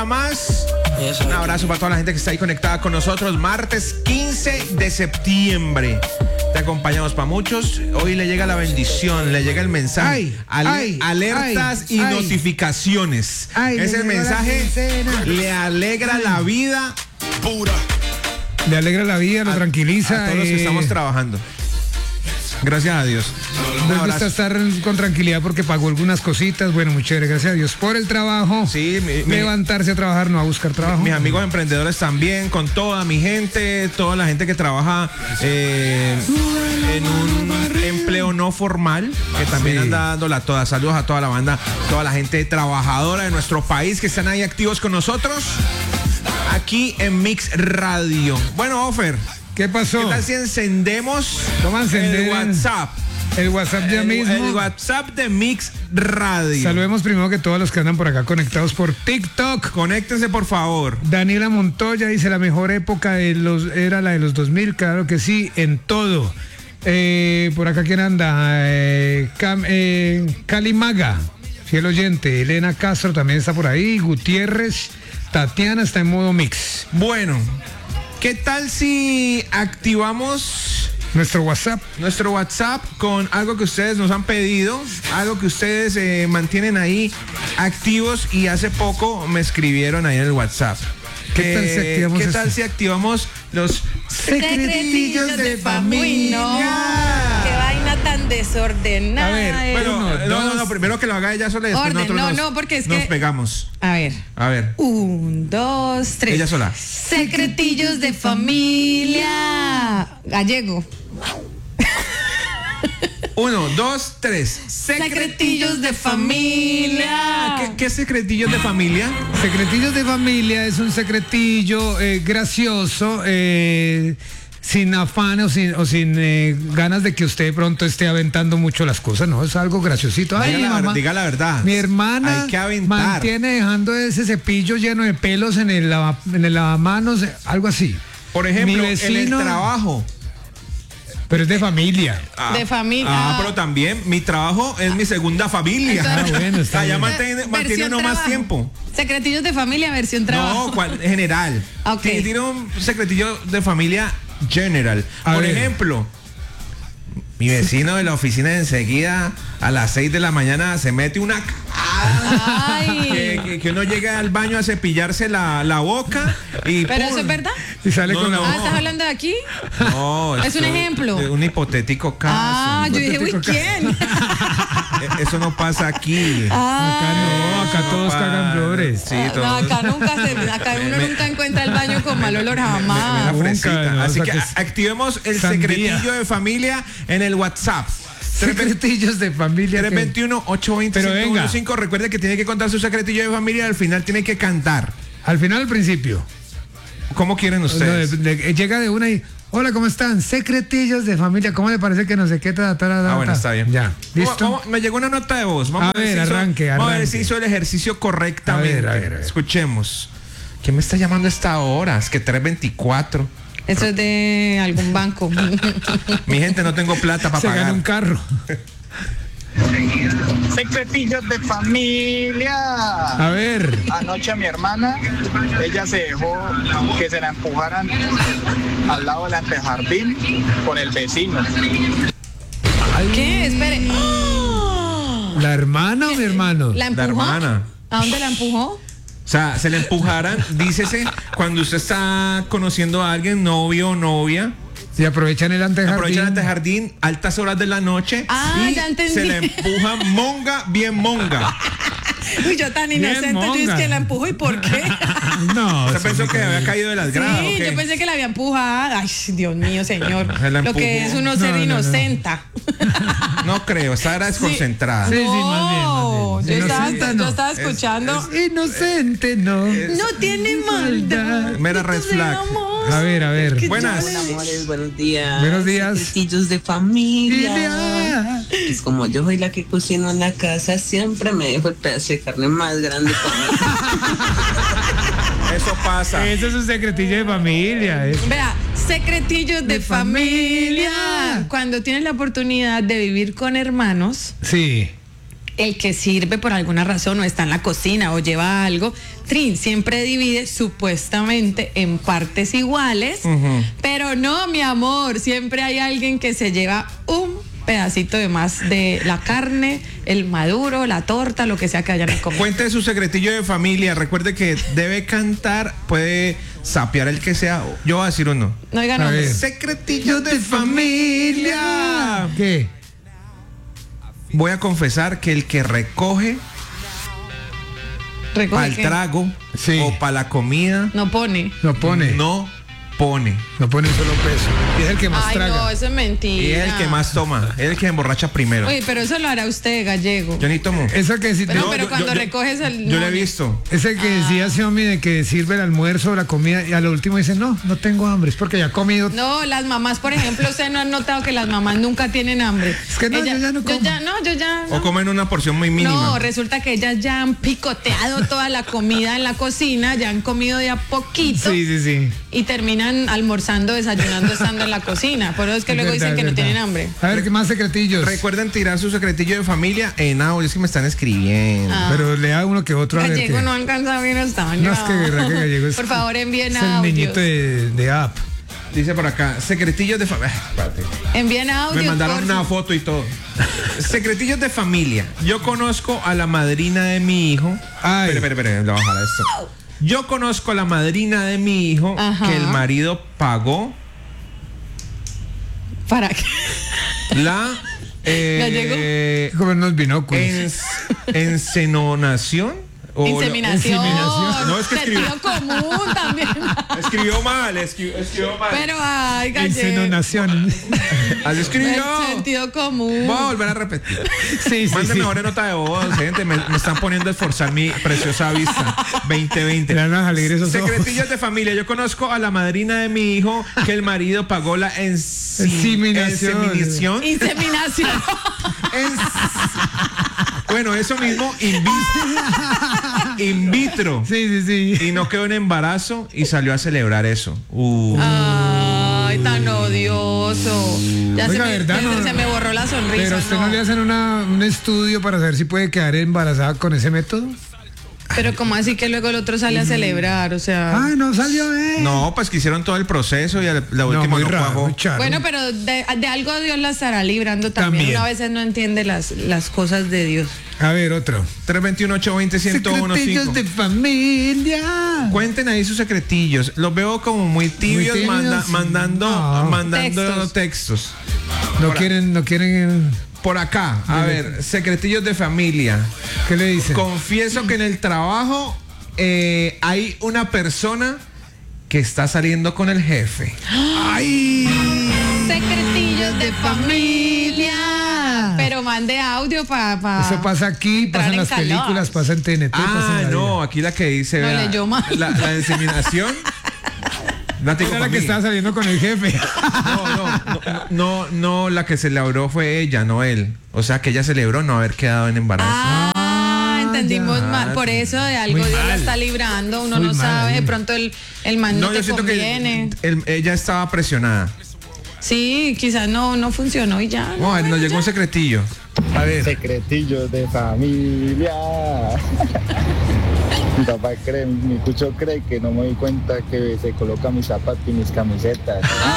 hora más. Un abrazo para toda la gente que está ahí conectada con nosotros. Martes 15 de septiembre. Te acompañamos para muchos. Hoy le llega la bendición, le llega el mensaje. Alertas y notificaciones. Ese mensaje le alegra la vida pura. Le alegra la vida, lo tranquiliza. A todos los que estamos trabajando. Gracias a Dios. Me gusta estar con tranquilidad porque pagó algunas cositas. Bueno, muy chévere, gracias a Dios por el trabajo. Sí, levantarse a trabajar, no a buscar trabajo. Mis amigos emprendedores también, con toda mi gente, toda la gente que trabaja en un empleo no formal, que también anda dándola toda. Saludos a toda la banda, toda la gente trabajadora de nuestro país que están ahí activos con nosotros, aquí en Mix Radio. Bueno, Ofer, ¿qué pasó? ¿Qué tal si encendemos el WhatsApp? El WhatsApp ya mismo. El WhatsApp de Mix Radio. Saludemos primero que todos los que andan por acá conectados por TikTok. Conéctense, por favor. Daniela Montoya dice: la mejor época era la de los 2000, claro que sí, en todo. Por acá, ¿quién anda? Cali Maga, fiel oyente. Elena Castro también está por ahí. Gutiérrez. Tatiana está en modo mix. Bueno, ¿qué tal si activamos nuestro WhatsApp con algo que ustedes nos han pedido, algo que ustedes mantienen ahí activos y hace poco me escribieron ahí en el WhatsApp? ¿Qué tal si activamos los secretillos de familia? No, qué vaina tan desordenada. A ver, bueno, no, primero que lo haga ella sola y después nosotros porque es nos que pegamos. A ver. 1, 2, 3. Ella sola. Secretillos de familia. Gallego. 1, 2, 3. Secretillos de familia. ¿Qué secretillos de familia? Secretillos de familia es un secretillo gracioso, sin afán o sin ganas de que usted de pronto esté aventando mucho las cosas, ¿no? Es algo graciosito. Ay, diga la verdad. Mi hermana hay que aventar. Mantiene dejando ese cepillo lleno de pelos en el lavamanos, algo así. Por ejemplo, mi vecino, en el trabajo. Pero es de familia. De familia. Pero también mi trabajo es mi segunda familia. Bueno, está allá bien. mantiene uno más tiempo. Secretillos de familia, versión trabajo. No, general. Okay. Tiene un secretillo de familia general. Por ejemplo, mi vecino de la oficina de enseguida a las 6 de la mañana se mete una... Que uno llega al baño a cepillarse la boca y... ¿Pero eso es verdad? Y sale con la boca. ¿Estás hablando de aquí? No. Es un ejemplo. Un hipotético caso. Yo dije, uy, ¿quién? Eso no pasa aquí. Acá todos cagan flores. Sí, todos. No, acá uno nunca encuentra el baño con mal olor jamás. Así que activemos el secretillo de familia en el WhatsApp. Secretillos de familia. 321-820-515. Recuerde que tiene que contar su secretillo de familia y al final tiene que cantar. Al final, al principio. ¿Cómo quieren ustedes? Llega de una y... Hola, ¿cómo están? Secretillos de familia. ¿Cómo le parece que no sé qué? Bueno, está bien. Ya, ¿listo? Me llegó una nota de voz. Vamos a ver, arranque. Vamos a ver si hizo el ejercicio correctamente. A ver. Escuchemos. ¿Quién me está llamando a esta hora? Es que 324. Eso es de algún banco. Mi gente, no tengo plata para pagar. Se gana un carro. Secretillos de familia. A ver. Anoche a mi hermana, ella se dejó que se la empujaran al lado del antejardín con el vecino. ¿Qué? Espere. ¿La hermana o mi hermano? ¿La empujó? La hermana. ¿A dónde la empujó? O sea, se le empujaran, dícese, cuando usted está conociendo a alguien, novio o novia. Y aprovechan el antejardín, altas horas de la noche. Y ya entendí. se le empuja bien monga. Uy, yo tan inocente, yo es que la empujo, ¿y por qué? No. ¿Usted pensó que había caído de las gradas? Sí, yo pensé que la había empujado. Ay, Dios mío, señor. Lo que es uno ser inocenta. No creo, estaba desconcentrada. Sí, más bien. Yo estaba escuchando. Inocente, no. No tiene maldad. Mera red flag. A ver. Buenas. Hola, amores, buenos días. Buenos días. Secretillos de familia. Pues como yo soy la que cocino en la casa, siempre me dejo el pedazo de carne más grande para mí. Eso pasa. Eso es un secretillo de familia. Vea, secretillos de familia. Cuando tienes la oportunidad de vivir con hermanos. Sí. el que sirve por alguna razón o está en la cocina o lleva algo, siempre divide supuestamente en partes iguales, pero no, mi amor, siempre hay alguien que se lleva un pedacito de más de la carne, el maduro, la torta, lo que sea que hayan comido. Cuente su secretillo de familia. Recuerde que debe cantar, puede sapear el que sea. Yo voy a decir uno. No digan nombres. Secretillo de familia. ¿Qué? Voy a confesar que el que recoge para el trago o para la comida no pone. No pone. No pone. No pone un solo peso. Y es el que más Ay, traga. no, eso es mentira. Y es el que más toma. Es el que emborracha primero. Oye, pero eso lo hará usted, gallego. Yo ni tomo. Eso que si Pero, pero cuando recoges el... Yo lo he visto. Ese que decía Xiaomi de que sirve el almuerzo o la comida y a lo último dice, no tengo hambre, es porque ya he comido. No, las mamás, por ejemplo, usted no han notado que las mamás nunca tienen hambre. Es que no, yo ya no como. Yo ya no. O comen una porción muy mínima. No, resulta que ellas ya han picoteado toda la comida en la cocina, ya han comido de a poquito. Sí. Y terminan almorzando, desayunando, estando en la cocina. Por eso es que luego dicen que no tienen hambre. A ver, ¿qué más secretillos? Recuerden tirar su secretillo de familia en audio, es que me están escribiendo. Pero lea uno que otro. Gallego no alcanza bien hasta mañana. No, es que Gallego es... Por favor, envíen es el audios. niñito de app. Dice por acá, secretillos de familia. Envíen audios. Me mandaron una foto y todo. Secretillos de familia. Yo conozco a la madrina de mi hijo. Ay. Espera, le voy a bajar a esto. Yo conozco a la madrina de mi hijo que el marido pagó. ¿Para qué? La Comer unos binóculos. Ensenonación. Inseminación. No, es que sentido común también. Escribió mal. Pero ay, Gallego. Insenonación. Así escribió. El sentido común. Voy a volver a repetir. Sí. Mándenme mejor nota de voz, gente. Me están poniendo a esforzar mi preciosa vista 2020. Secretillos de familia. Yo conozco a la madrina de mi hijo que el marido pagó la inseminación. Bueno, eso mismo, in vitro. Sí. Y no quedó en embarazo y salió a celebrar eso. Ay, tan odioso. Ya Oiga, se me borró la sonrisa. Pero usted no le hacen un estudio para saber si puede quedar embarazada con ese método. Pero como así que luego el otro sale a celebrar, o sea... Ay, no salió, No, pues que hicieron todo el proceso y la última no cuajó. Bueno, pero de algo Dios la estará librando también. Uno a veces no entiende las cosas de Dios. A ver, otro. 321-820-1015. Secretillos de familia. Cuenten ahí sus secretillos. Los veo como muy tibios, mandando textos. No quieren... Por acá, a ver, secretillos de familia. ¿Qué le dicen? Confieso que en el trabajo hay una persona que está saliendo con el jefe. ¡Ay! Secretillos de familia. Pero mande audio para... Eso pasa aquí, pasa en las películas, pasa en TNT. Ah, no, aquí la que dice... No leyó mal. La inseminación. Era la que estaba saliendo con el jefe. No, la que celebró fue ella, no él. O sea que ella celebró no haber quedado en embarazo. Entendimos mal. Por eso de algo Dios la está librando. Uno no sabe. De pronto el man no te conviene. Ella estaba presionada. Sí, quizás no funcionó y ya. Nos llegó un secretillo. A ver. Secretillos de familia. Mi cucho cree que no me doy cuenta que se coloca mis zapatos y mis camisetas.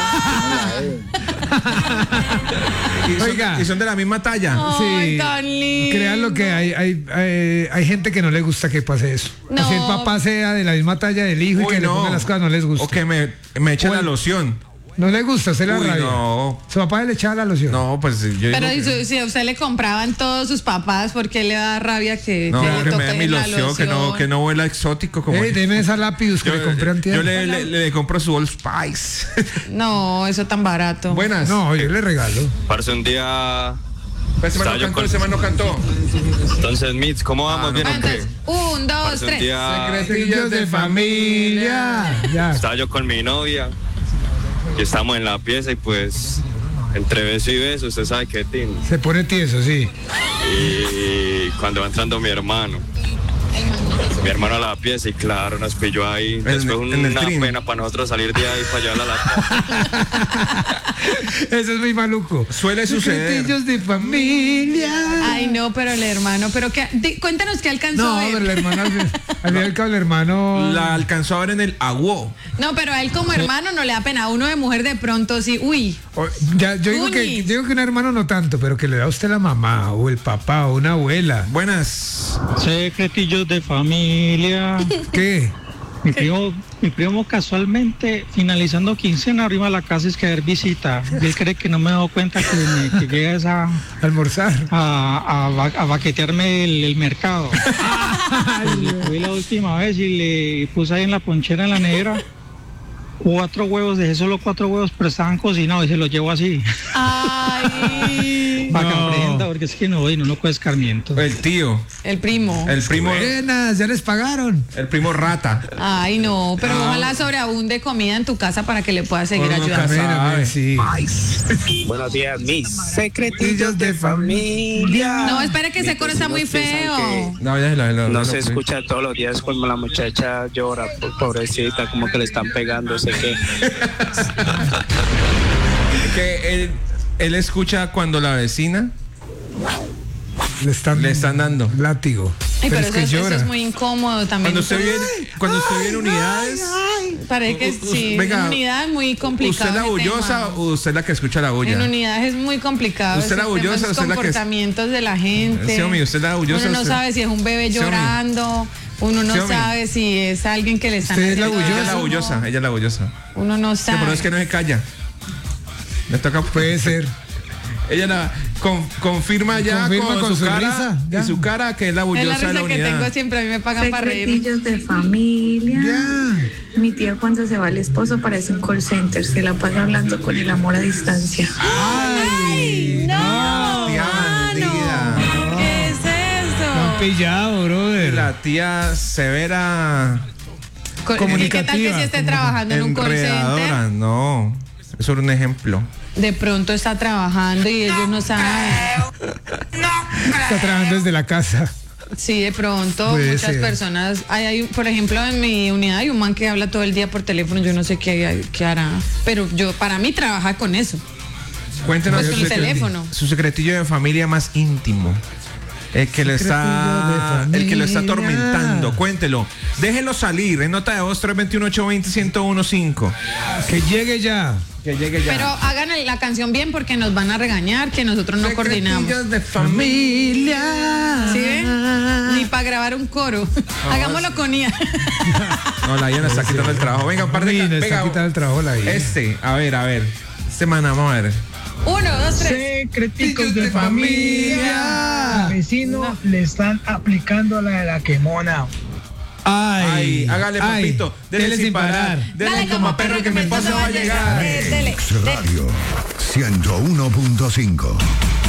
¿Y son de la misma talla? Ay, tan lindo. Créanlo que hay gente que no le gusta que pase eso. No. Así el papá sea de la misma talla del hijo y que le ponga las cosas, no les gusta. O que me echen la loción. No le gusta, se la rabia. No. Su papá le echaba la loción. No, pues yo Pero digo si a usted le compraban todos sus papás, ¿por qué le da rabia que no, le que me dé toque mi la loción, que no huela exótico como deme esa lápiz que le compré antier. Yo le compro su Old Spice. No, eso tan barato. Buenas. No, yo le regalo. Parce, un día... Ese man no cantó. Entonces, Mitz, ¿cómo vamos? ¿Bien o qué? 1, 2, 3. Secretillos de familia. Ya. Estaba yo con mi novia y estamos en la pieza y pues entre beso y beso, usted sabe que se pone tieso, sí. Y cuando va entrando mi hermano, mi hermano a la pieza y claro, nos pilló ahí. Después en el una trim. pena para nosotros salir de ahí para llevarla a la casa. Eso es muy maluco. Suele suceder. Secretillos de familia. Ay, no, pero el hermano, cuéntanos qué alcanzó No, a ver. pero el hermano, al fin y al cabo, el hermano. La alcanzó a ver en el aguó. No, pero a él como hermano no le da pena. A uno de mujer de pronto sí, uy. Yo digo que un hermano no tanto, pero que le da a usted la mamá o el papá o una abuela. Buenas. Secretillos de familia. ¿Qué? Mi primo casualmente finalizando quincena arriba de la casa es que haber visita. Y él cree que no me he dado cuenta que llegas a Almorzar. a baquetearme el mercado. Y fui la última vez y le puse ahí en la ponchera en la nevera 4 huevos, dejé solo 4 huevos, pero estaban cocinados y se los llevo así. Ay. Para que aprenda, porque es que no puede escarmiento. El tío. El primo. El primo. Buenas, ya les pagaron. El primo rata. Ay, no, pero ojalá sobreabunde comida en tu casa para que le puedas seguir Uno nunca ayudando. sabe. Sí. Buenos días, mis secretillos de familia. No, espere que ese coro está muy feo. No, ya No se escucha todos los días cuando la muchacha llora, pobrecita, como que le están pegando, sé que. Que él escucha cuando la vecina Le están dando látigo. Ay, pero es que eso llora. es muy incómodo también. Cuando usted viene en unidades. Parece que sí, Venga, en unidad es muy complicado. ¿Usted es la ese bullosa tema. o usted es la que escucha la bulla? En unidad es muy complicado. ¿Usted la ese bullosa tema, o esos usted la que es- comportamientos de la gente. Sí, homie, usted la bullosa, Uno no usted- sabe si es un bebé Sí, homie. llorando. Uno no Sí, homie. sabe si es alguien que le están ¿Usted es la haciendo Ella es la algo. bullosa, ella es la bullosa. Uno no Sí, sabe. pero es que no se calla. Me toca. Puede ser. Ella la confirma ya Confirma con su su cara risa, ya. y su cara que es la es la bullosa de la risa que unidad. tengo siempre. A mí me pagan para reír. Secretillos de familia. Ya. Mi tía cuando se va el esposo parece un call center, se la pasa hablando con el amor a distancia. ¡Ay, no! Tía bandida. ¿Qué es Lo han eso? pillado, brother. La tía severa ¿Y qué tal que comunicativa, si esté trabajando en un call enredadora. center? No, eso era un ejemplo. De pronto está trabajando y ellos no saben. Está trabajando desde la casa. Sí, de pronto Puede muchas ser. personas, por ejemplo, en mi unidad hay un man que habla todo el día por teléfono, yo no sé qué hará, pero para mí trabaja con eso. Cuéntenos Pues con el teléfono. su secretillo de familia más íntimo. El que lo está atormentando. Cuéntelo. Déjelo salir. En nota de voz 321-820-1015. Que llegue ya. Que llegue ya. Pero hagan la canción bien porque nos van a regañar que nosotros no coordinamos. Secretillos de familia. ¿Sí ven? Ni para grabar un coro. Hagámoslo con IA. No, la Iana está quitando el trabajo. Venga, un par de. Está Venga, quitando el trabajo la vida. a ver. Semana, vamos a ver. 1, 2, 3. Secreticos de familia. Al vecino le están aplicando la de la quemona. Ay, hágale, papito. Dele sin parar. Dele como a perro que mi esposa va a llegar. Dele. Radio 101.5.